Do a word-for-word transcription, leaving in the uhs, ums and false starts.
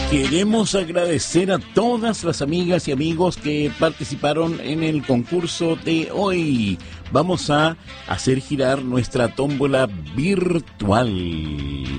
Queremos agradecer a todas las amigas y amigos que participaron en el concurso de hoy. Vamos a hacer girar nuestra tómbola virtual.